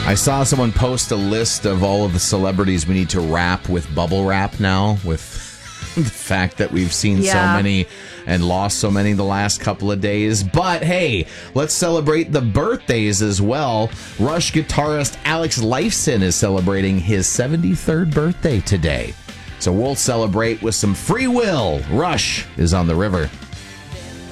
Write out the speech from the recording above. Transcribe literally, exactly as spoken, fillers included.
I saw someone post a list of all of the celebrities we need to wrap with bubble wrap now, with the fact that we've seen Yeah. so many and lost so many the last couple of days. But hey, let's celebrate the birthdays as well. Rush guitarist Alex Lifeson is celebrating his seventy-third birthday today. So we'll celebrate with some Free Will. Rush is on the river.